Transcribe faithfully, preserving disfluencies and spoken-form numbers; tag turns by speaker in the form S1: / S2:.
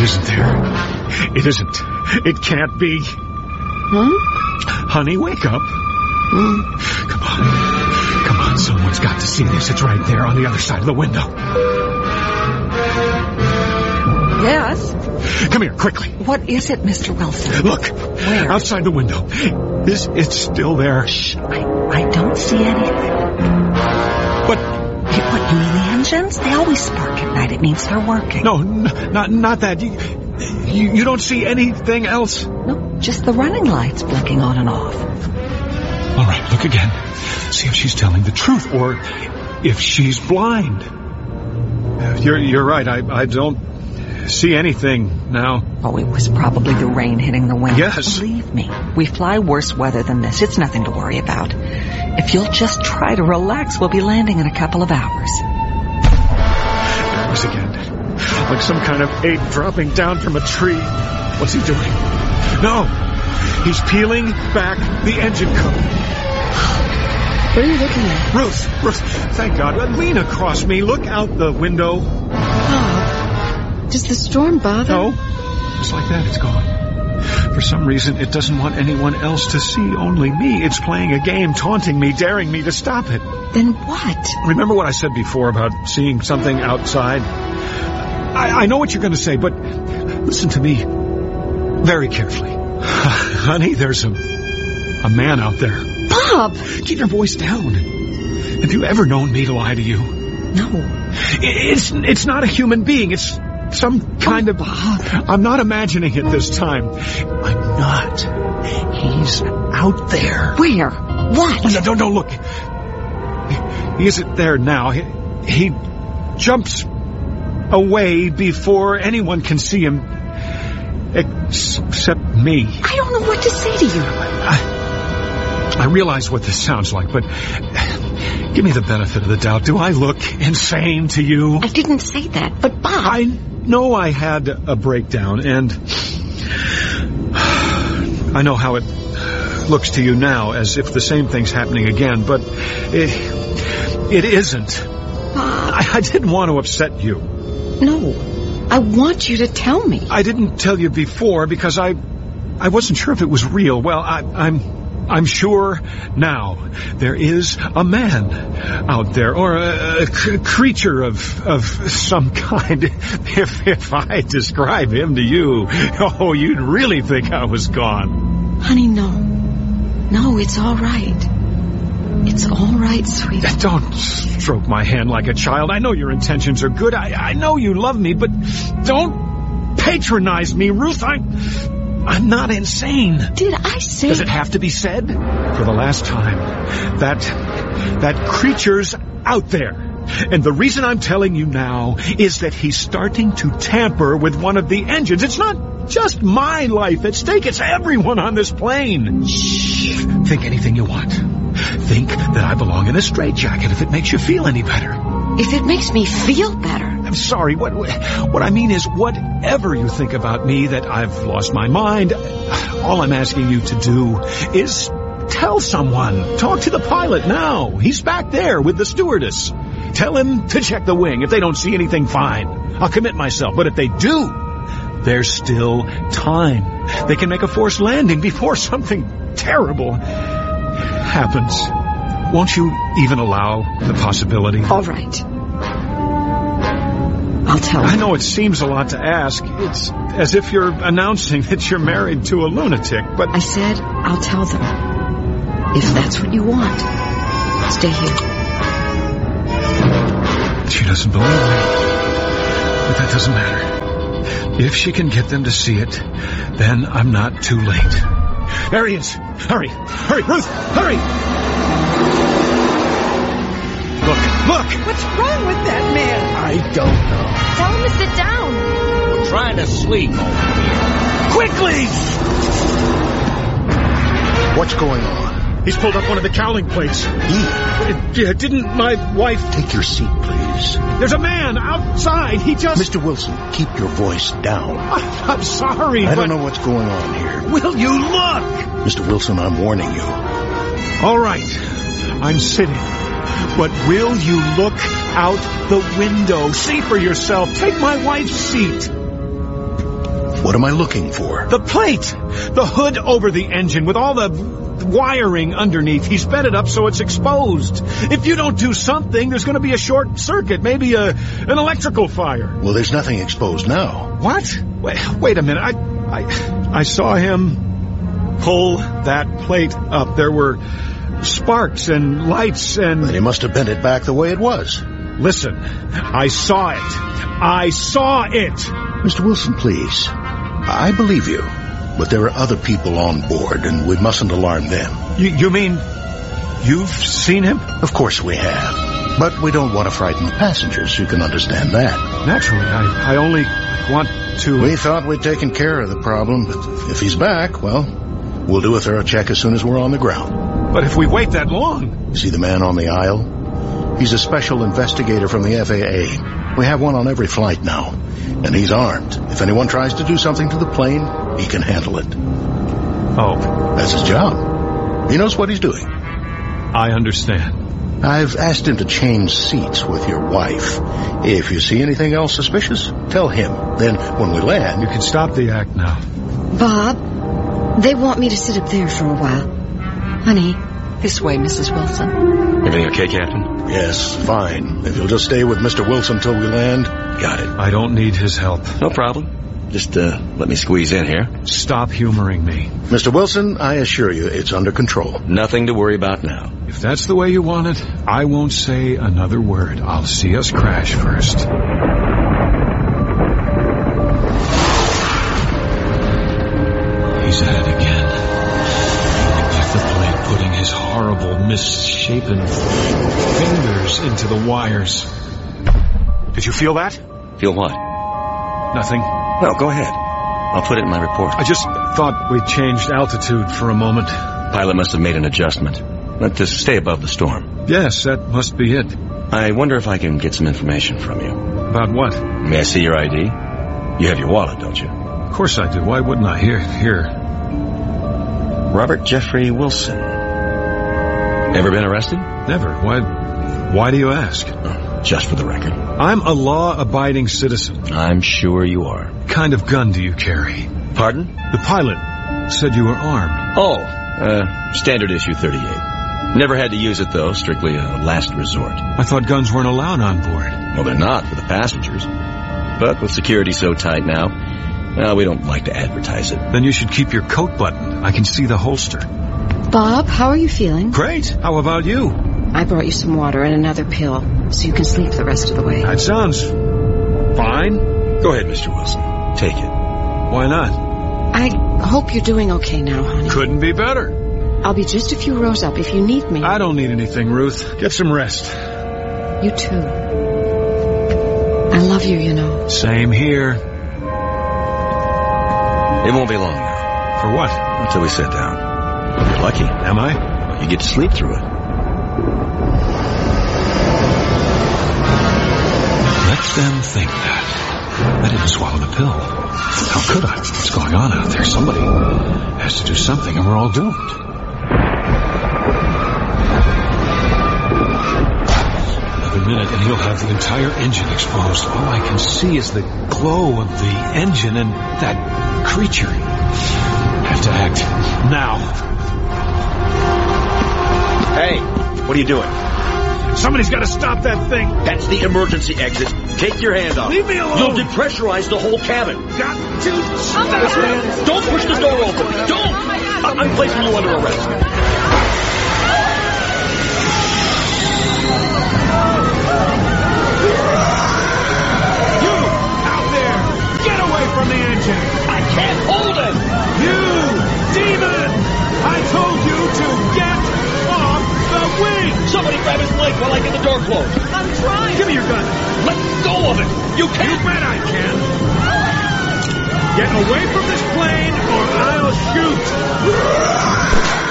S1: isn't there. It isn't. It can't be.
S2: Hmm?
S1: Honey, wake up.
S2: Hmm?
S1: Come on. Come on, someone's got to see this. It's right there on the other side of the window.
S2: Yes?
S1: Come here, quickly.
S2: What is it, Mister Wilson?
S1: Look.
S2: Where?
S1: Outside the window. Is it's still there?
S2: Shh. I, I don't see anything.
S1: What?
S2: What, you mean the engines? They always spark at night. It means they're working.
S1: No, n- not not that. You, you, you don't see anything else?
S2: No, just the running lights blinking on and off.
S1: All right, look again. See if she's telling the truth or if she's blind. You're you're right. I I don't see anything now.
S2: Oh, it was probably the rain hitting the window.
S1: Yes.
S2: Believe me, we fly worse weather than this. It's nothing to worry about. If you'll just try to relax, we'll be landing in a couple of hours.
S1: There it is again. Like some kind of ape dropping down from a tree. What's he doing? No. He's peeling back the engine cover.
S2: What are you looking at?
S1: Ruth, Ruth, thank God. Lean across me. Look out the window.
S2: Oh, does the storm bother?
S1: No. Just like that, it's gone. For some reason, it doesn't want anyone else to see, only me. It's playing a game, taunting me, daring me to stop it.
S2: Then what?
S1: Remember what I said before about seeing something outside? I, I know what you're going to say, but listen to me very carefully. Honey, there's a, a man out there.
S2: Bob!
S1: Keep your voice down. Have you ever known me to lie to you?
S2: No.
S1: It, it's, it's not a human being. It's some kind of... I'm not imagining it this time. I'm not. He's out there.
S2: Where? What?
S1: No, don't, don't look. He, he isn't there now. He, he jumps away before anyone can see him. Except me.
S2: I don't know what to say to you.
S1: I, I realize what this sounds like, but give me the benefit of the doubt. Do I look insane to you?
S2: I didn't say that, but Bob...
S1: I know I had a breakdown, and I know how it looks to you now, as if the same thing's happening again, but it, it isn't.
S2: Bob...
S1: I, I didn't want to upset you.
S2: No. I want you to tell me.
S1: I didn't tell you before because I I wasn't sure if it was real. Well, I, I'm I'm sure now there is a man out there, or a, a c- creature of of some kind. If if I describe him to you, oh, you'd really think I was gone.
S2: Honey, no. No, it's all right. It's all right, sweetie.
S1: Don't stroke my hand like a child. I know your intentions are good. I, I know you love me, but don't patronize me, Ruth. I'm, I'm not insane.
S2: Did I say...
S1: Does it have to be said? For the last time, that, that creature's out there. And the reason I'm telling you now is that he's starting to tamper with one of the engines. It's not just my life at stake. It's everyone on this plane. Shh. Think anything you want. Think that I belong in a straitjacket if it makes you feel any better.
S2: If it makes me feel better.
S1: I'm sorry. What what I mean is, whatever you think about me, that I've lost my mind, all I'm asking you to do is tell someone. Talk to the pilot now. He's back there with the stewardess. Tell him to check the wing. If they don't see anything, fine. I'll commit myself. But if they do, there's still time. They can make a forced landing before something terrible happens. Won't you even allow the possibility?
S2: All right. I'll tell
S1: I
S2: them.
S1: know it seems a lot to ask. It's as if you're announcing that you're married to a lunatic, but...
S2: I said I'll tell them. If that's what you want. Stay here.
S1: She doesn't believe me. But that doesn't matter. If she can get them to see it, then I'm not too late. There he is. Hurry. Hurry, Ruth. Hurry. Look. Look.
S2: What's wrong with that man?
S3: I don't know.
S4: Tell him to sit down.
S3: We're trying to sleep over here.
S1: Quickly.
S5: What's going on?
S1: He's pulled up one of the cowling plates.
S5: He?
S1: It, yeah, didn't my wife...
S5: Take your seat, please.
S1: There's a man outside. He just...
S5: Mister Wilson, keep your voice down.
S1: I'm, I'm sorry,
S5: I
S1: but...
S5: don't know what's going on here.
S1: Will you look?
S5: Mister Wilson, I'm warning you.
S1: All right. I'm sitting. But will you look out the window? See for yourself. Take my wife's seat.
S5: What am I looking for?
S1: The plate! The hood over the engine with all the wiring underneath. He's bent it up so it's exposed. If you don't do something, there's going to be a short circuit, maybe a an electrical fire.
S5: Well, there's nothing exposed now.
S1: What? Wait, wait a minute. I, I, I saw him pull that plate up. There were sparks and lights and...
S5: Then he must have bent it back the way it was.
S1: Listen, I saw it. I saw it.
S5: Mister Wilson, please. I believe you. But there are other people on board, and we mustn't alarm them.
S1: You, you mean you've seen him?
S5: Of course we have. But we don't want to frighten the passengers. You can understand that.
S1: Naturally, I, I only want to...
S5: We thought we'd taken care of the problem, but if he's back, well, we'll do a thorough check as soon as we're on the ground.
S1: But if we wait that long...
S5: See the man on the aisle? He's a special investigator from the F A A. We have one on every flight now, and he's armed. If anyone tries to do something to the plane, he can handle it.
S1: Oh.
S5: That's his job. He knows what he's doing.
S1: I understand.
S5: I've asked him to change seats with your wife. If you see anything else suspicious, tell him. Then, when we land...
S1: You can stop the act now.
S4: Bob, they want me to sit up there for a while. Honey.
S2: This way, Missus Wilson.
S3: Everything okay, Captain?
S5: Yes, fine. If you'll just stay with Mister Wilson till we land.
S3: Got it.
S1: I don't need his help.
S3: No problem. Just, uh, let me squeeze in here.
S1: Stop humoring me.
S5: Mister Wilson, I assure you it's under control.
S3: Nothing to worry about now.
S1: If that's the way you want it, I won't say another word. I'll see us crash first. He's at it again. Peeling back the plate, putting his horrible, misshapen fingers into the wires. Did you feel that?
S3: Feel what?
S1: Nothing.
S3: No, go ahead. I'll put it in my report.
S1: I just thought we changed altitude for a moment.
S3: Pilot must have made an adjustment. But to stay above the storm.
S1: Yes, that must be it.
S3: I wonder if I can get some information from you.
S1: About what?
S3: May I see your I D? You have your wallet, don't you?
S1: Of course I do. Why wouldn't I? Here, here.
S3: Robert Jeffrey Wilson. Ever been arrested?
S1: Never. Why, why do you ask?
S3: Oh, just for the record.
S1: I'm a law-abiding citizen.
S3: I'm sure you are.
S1: What kind of gun do you carry?
S3: Pardon?
S1: The pilot said you were armed.
S3: Oh, uh, standard issue thirty-eight. Never had to use it, though. Strictly a last resort.
S1: I thought guns weren't allowed on board.
S3: Well, they're not for the passengers. But with security so tight now, well, we don't like to advertise it.
S1: Then you should keep your coat buttoned. I can see the holster.
S4: Bob, how are you feeling?
S1: Great. How about you?
S4: I brought you some water and another pill, so you can sleep the rest of the way.
S1: That sounds fine.
S3: Go ahead, Mister Wilson. Take it.
S1: Why not?
S4: I hope you're doing okay now, honey.
S1: Couldn't be better.
S4: I'll be just a few rows up if you need me.
S1: I don't need anything, Ruth. Get some rest.
S4: You too. I love you, you know.
S1: Same here.
S3: It won't be long now.
S1: For what?
S3: Until we sit down. You're lucky.
S1: Am I?
S3: Well, you get to sleep through it.
S1: Let them think that. I didn't swallow the pill. How could I? What's going on out there? Somebody has to do something and we're all doomed. Another minute and he'll have the entire engine exposed. All I can see is the glow of the engine and that creature. Have to act now.
S3: Hey, what are you doing?
S1: Somebody's got to stop that thing.
S3: That's the emergency exit. Take your hand off.
S1: Leave me alone.
S3: You'll depressurize the whole cabin.
S1: Got to stop.
S3: Don't push the door open. Don't. I- I'm placing you under arrest.
S1: From the engine.
S3: I can't hold it.
S1: You demon! I told you to get off the wing.
S3: Somebody grab his leg while I get the door closed.
S1: I'm trying. Give me your gun.
S3: Let go of it. You can't.
S1: You bet I can. Get away from this plane or I'll shoot.